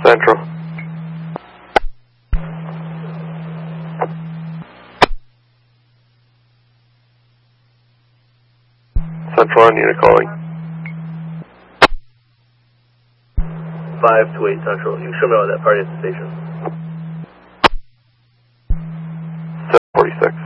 Central. Central on unit calling. 5 to 8 Central. You can show me all that party at the station. 746.